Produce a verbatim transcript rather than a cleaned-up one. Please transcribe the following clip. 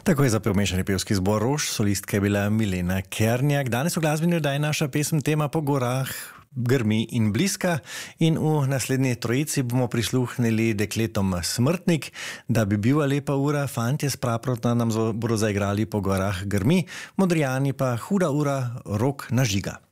Tako je zapel mešani pevski zbor Rož, solistka je bila Milena Kernjak. Danes v glasbeni oddaji naša pesem tema po gorah grmi in bliska in v naslednji trojici bomo prisluhnili dekletom Smrtnik, da bi bila lepa ura, fantje s Praprotna nam bodo zaigrali po gorah grmi, Modrijani pa Huda ura, Rok na žiga.